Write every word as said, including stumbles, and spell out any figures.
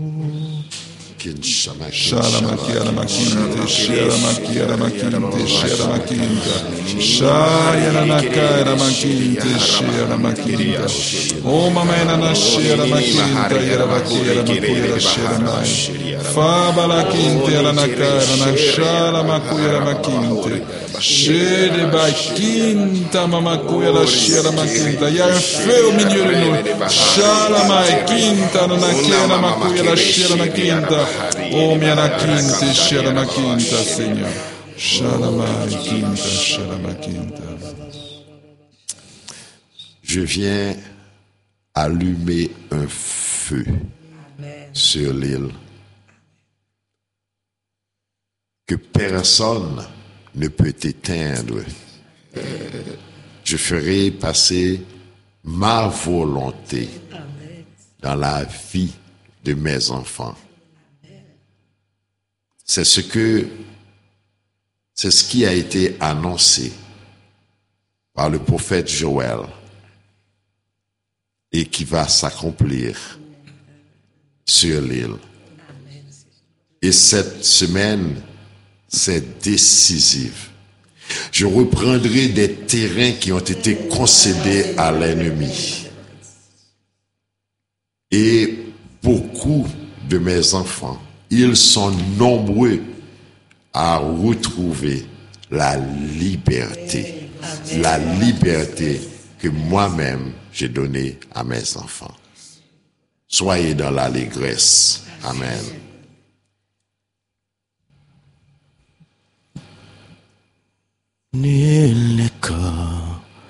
Shalamaki Alamakinte, Shalamaki Alamakinte, Shalamakinta, Shayanaka Alamakinte, Shalamakinta, O Mamena Shalamakinta, Yaramaki Alamakura Shalamai, Fabalakinte Alanaka, Shalamakuya Alamakinte, Shelebakinta, Mamakuya la Shalamakinta, il y a un feu au milieu de nous, Shalamakinta, Nanakia Alamakuya la Shalamakinta. Oh, mianakinta, shalamakinta, Seigneur. Shalamakinta, shalamakinta. Je viens allumer un feu sur l'île que personne ne peut éteindre. Je ferai passer ma volonté dans la vie de mes enfants. C'est ce que, c'est ce qui a été annoncé par le prophète Joël et qui va s'accomplir sur l'île. Et cette semaine, c'est décisif. Je reprendrai des terrains qui ont été concédés à l'ennemi. Et beaucoup de mes enfants, ils sont nombreux à retrouver la liberté. La liberté que moi-même j'ai donnée à mes enfants. Soyez dans l'allégresse. Amen. Nul n'est comme